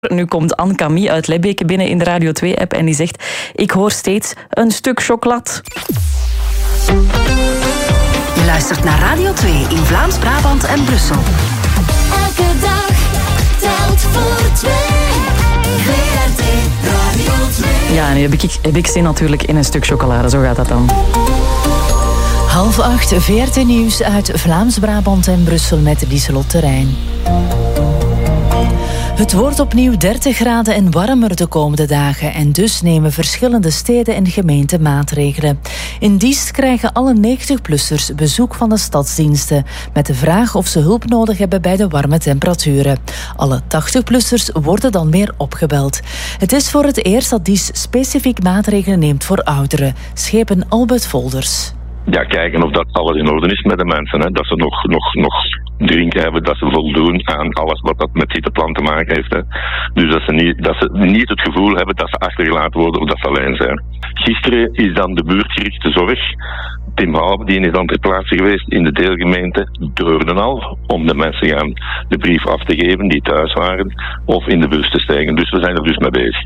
Nu komt Anne-Camille uit Lebbeke binnen in de Radio 2-app en die zegt: ik hoor steeds een stuk chocolat. Je luistert naar Radio 2 in Vlaams-Brabant en Brussel. Elke dag telt voor 2. VRT Radio 2. Ja, en nu heb ik zin natuurlijk in een stuk chocolade. Zo gaat dat dan. 7:30 VRT Nieuws uit Vlaams-Brabant en Brussel met Lieselot Terrein. Het wordt opnieuw 30 graden en warmer de komende dagen en dus nemen verschillende steden en gemeenten maatregelen. In Diest krijgen alle 90-plussers bezoek van de stadsdiensten met de vraag of ze hulp nodig hebben bij de warme temperaturen. Alle 80-plussers worden dan weer opgebeld. Het is voor het eerst dat Diest specifiek maatregelen neemt voor ouderen, schepen Albert Volders. Ja, kijken of dat alles in orde is met de mensen. Hè. Dat ze nog drinken hebben, dat ze voldoen aan alles wat dat met zitteplan te maken heeft. Hè. Dus dat ze niet het gevoel hebben dat ze achtergelaten worden of dat ze alleen zijn. Gisteren is dan de buurtgerichte zorg, Tim Houwe, die is dan ter plaatse geweest in de deelgemeente Deurdenal, om de mensen gaan de brief af te geven die thuis waren of in de bus te stijgen. Dus we zijn er dus mee bezig.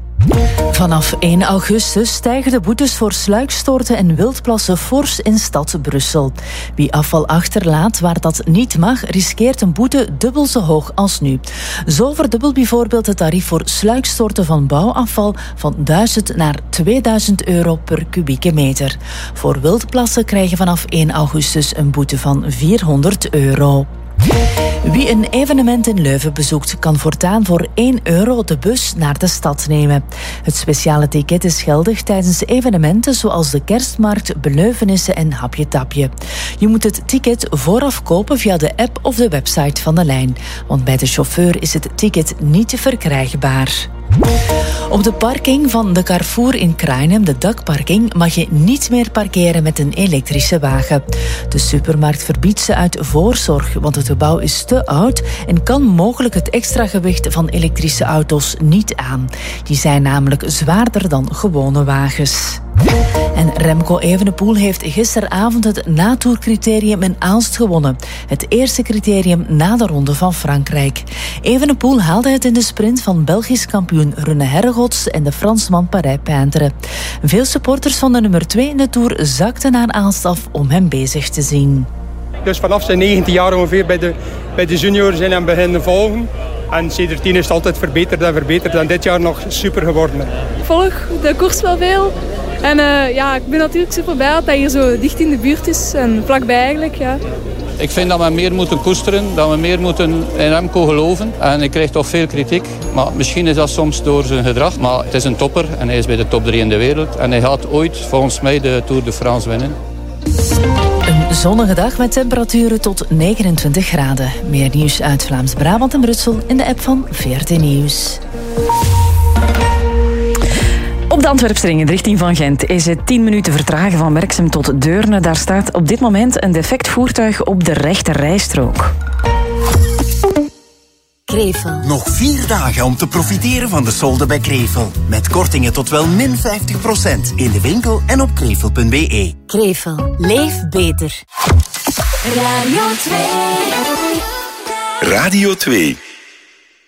Vanaf 1 augustus stijgen de boetes voor sluikstorten en wildplassen fors in stad Brussel. Wie afval achterlaat waar dat niet mag, riskeert een boete dubbel zo hoog als nu. Zo verdubbelt bijvoorbeeld het tarief voor sluikstorten van bouwafval van 1000 naar 2000 euro per kubieke meter. Voor wildplassen krijgen vanaf 1 augustus een boete van 400 euro. Wie een evenement in Leuven bezoekt, kan voortaan voor 1 euro de bus naar de stad nemen. Het speciale ticket is geldig tijdens evenementen zoals de kerstmarkt, beleuvenissen en Hapje Tapje. Je moet het ticket vooraf kopen via de app of de website van de lijn, want bij de chauffeur is het ticket niet verkrijgbaar. Op de parking van de Carrefour in Krainem, de dakparking, mag je niet meer parkeren met een elektrische wagen. De supermarkt verbiedt ze uit voorzorg, want het gebouw is te oud en kan mogelijk het extra gewicht van elektrische auto's niet aan. Die zijn namelijk zwaarder dan gewone wagens. En Remco Evenepoel heeft gisteravond het natoercriterium in Aalst gewonnen. Het eerste criterium na de Ronde van Frankrijk. Evenepoel haalde het in de sprint van Belgisch kampioen Rune Herregots en de Fransman Parij Peintre. Veel supporters van de nummer 2 in de Tour zakten naar Aalst af om hem bezig te zien. Dus vanaf zijn 19 jaar ongeveer bij de juniors zijn hem beginnen volgen. En sindsdien is het altijd verbeterd en dit jaar nog super geworden. Ik volg de koers wel veel. En ik ben natuurlijk super blij dat hij hier zo dicht in de buurt is en vlakbij eigenlijk. Ja. Ik vind dat we meer moeten koesteren, dat we meer moeten in Remco geloven. En ik krijg toch veel kritiek, maar misschien is dat soms door zijn gedrag. Maar het is een topper en hij is bij de top 3 in de wereld. En hij gaat ooit volgens mij de Tour de France winnen. Een zonnige dag met temperaturen tot 29 graden. Meer nieuws uit Vlaams-Brabant en Brussel in de app van VRT Nieuws. Op de Antwerpsring in de richting van Gent is het 10 minuten vertragen van Merksem tot Deurne. Daar staat op dit moment een defect voertuig op de rechter rijstrook. Krevel. Nog 4 dagen om te profiteren van de solden bij Krevel. Met kortingen tot wel min 50% in de winkel en op krevel.be. Krevel. Leef beter. Radio 2. Radio 2.